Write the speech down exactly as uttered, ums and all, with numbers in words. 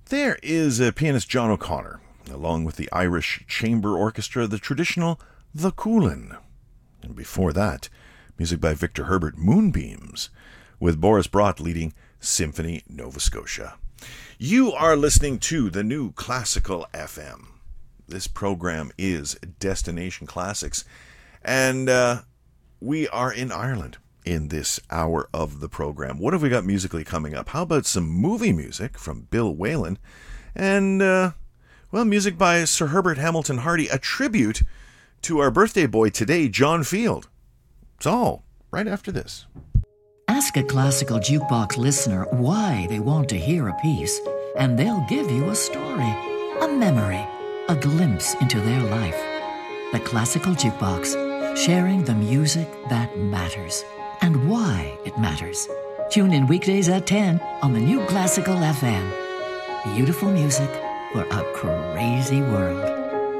There is uh, pianist John O'Connor, along with the Irish Chamber Orchestra, the traditional The Coolin. And before that, music by Victor Herbert, Moonbeams, with Boris Brott leading Symphony Nova Scotia. You are listening to the New Classical F M. This program is Destination Classics, and uh, we are in Ireland in this hour of the program. What have we got musically coming up? How about some movie music from Bill Whalen? And, uh, well, music by Sir Herbert Hamilton Hardy, a tribute to our birthday boy today, John Field. It's all right after this. Ask a classical jukebox listener why they want to hear a piece, and they'll give you a story, a memory, a glimpse into their life. The Classical Jukebox, sharing the music that matters and why it matters. Tune in weekdays at ten on the New Classical F M. Beautiful music for a crazy world.